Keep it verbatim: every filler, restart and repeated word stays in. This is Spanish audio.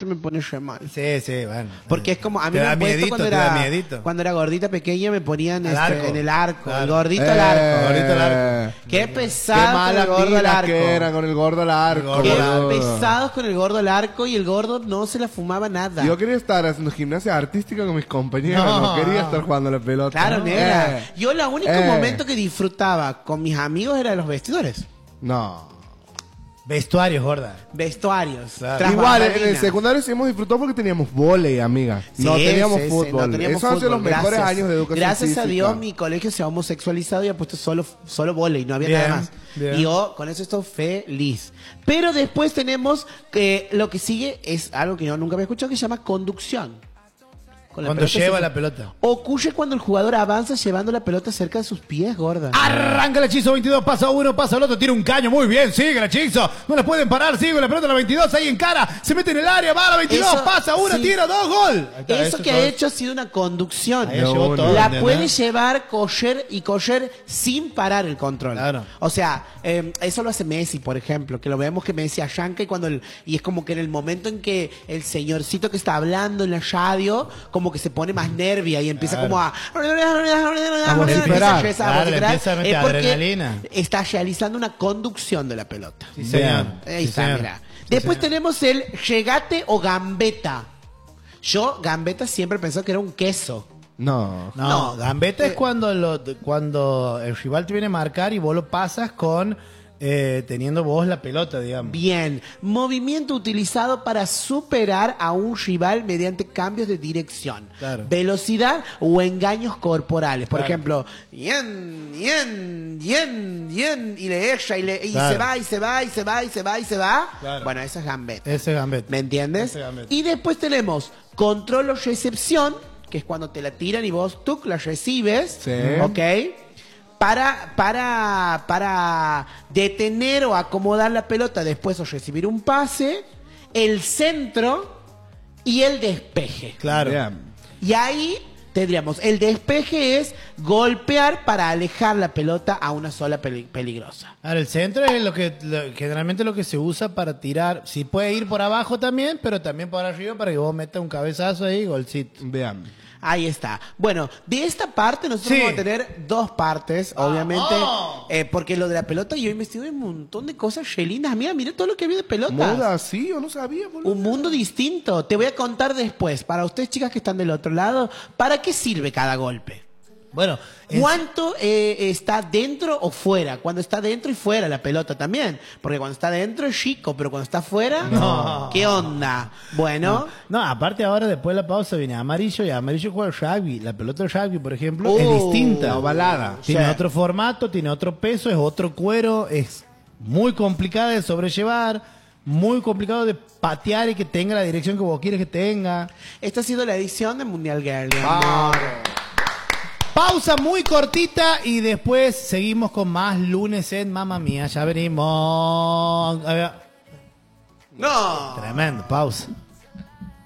me pone re mal. Sí, sí, bueno. Porque es como, a mí Te me da han puesto miedito, cuando te da era, miedito. cuando era gordita pequeña me ponían Al este, arco. en el arco, Claro. el gordito Eh, al arco. Gordito al arco. Qué Qué pesado con el malas gordo al minas arco. que eran con el gordo al arco. Qué boludo. pesados con el gordo al arco y el gordo no se la fumaba nada. Yo quería estar haciendo gimnasia artística con mis compañeros, no, No, quería no. estar jugando a la pelota. Claro, negra. Eh, Yo el único eh. momento que disfrutaba con mis amigos era de los vestidores. No. Vestuarios, gorda. Vestuarios. Claro. tras Igual, en el bambalinas. secundario sí hemos disfrutado porque teníamos vóley, amiga. no Sí, teníamos sí, sí, fútbol. no teníamos Eso hace fútbol, los mejores gracias. años de educación Gracias física. a Dios mi colegio se ha homosexualizado y ha puesto solo, solo vóley, no había Bien, nada más. bien. Y yo con eso estoy feliz. Pero después tenemos que lo que sigue es algo que yo nunca había escuchado que se llama conducción. Con la Cuando pelota lleva se- la pelota. Ocurre cuando el jugador avanza llevando la pelota cerca de sus pies, gorda. Arranca el hechizo veintidós, pasa uno, pasa el otro, tira un caño, muy bien, sigue el hechizo, no le pueden parar, sigue la pelota a la veintidós, ahí en cara, se mete en el área, va a la veintidós, Eso, pasa una, sí. tira dos, gol. Ahí está, Eso que todo. ha hecho ha sido una conducción. Ahí llevó No, todo, La ¿entendés? puede llevar, coger y coger sin parar el control. Claro. O sea, eh, eso lo hace Messi, por ejemplo, que lo vemos que Messi arranca y cuando el, y es como que en el momento en que el señorcito que está hablando en la radio, como que se pone más nervia y empieza Claro. como a A vociferar. empieza a Claro, vociferar, empieza a meter es porque adrenalina. está realizando una conducción de la pelota. Sí, señor. Ahí Sí, está, señor. mira. Sí, Después señor. tenemos el regate o gambeta. Yo, gambeta, siempre pensé que era un queso. No. No, No. gambeta Eh, es cuando, lo, cuando el rival te viene a marcar y vos lo pasas con eh, teniendo vos la pelota, digamos. Bien, movimiento utilizado para superar a un rival mediante cambios de dirección, Claro. velocidad o engaños corporales. Por Claro. ejemplo, yen, yen, yen, yen, y le echa y, le, y Claro. se va y se va y se va y se va y se va. Claro. Bueno, eso es gambeta. Ese es gambeta. ¿Me entiendes? Ese gambeta. Y después tenemos control o recepción, que es cuando te la tiran y vos tú la recibes. Sí. ¿Ok? Para, para, para detener o acomodar la pelota después o recibir un pase, el centro y el despeje. Claro. Bien. Y ahí tendríamos, el despeje es golpear para alejar la pelota a una sola peli- peligrosa. Ahora, el centro es lo que lo- generalmente lo que se usa para tirar. Sí puede ir por abajo también, pero también por arriba para que vos metas un cabezazo ahí y golcito. Vean. Ahí está. Bueno, de esta parte nosotros Sí. vamos a tener dos partes, obviamente, eh, porque lo de la pelota yo investigué un montón de cosas re lindas. Mira, mira todo lo que había de pelotas. ¿Moda así? Yo no sabía, boludo. Un mundo distinto. Te voy a contar después, para ustedes chicas que están del otro lado, ¿para qué sirve cada golpe? Bueno, en- ¿Cuánto eh, está dentro o fuera? Cuando está dentro y fuera la pelota también. Porque cuando está dentro es chico, pero cuando está fuera, No. ¿qué onda? Bueno, no, aparte ahora después de la pausa viene amarillo y amarillo juega el rugby. La pelota del rugby, por ejemplo, Oh, es distinta. la ovalada. Tiene Sí. otro formato, tiene otro peso, es otro cuero, es muy complicada de sobrellevar, muy complicado de patear y que tenga la dirección que vos quieres que tenga. esta ha sido la edición de Mundial Girl. Vamos. Pausa muy cortita y después seguimos con más lunes en Mamma Mía. Ya venimos. A ver, No. tremendo, pausa.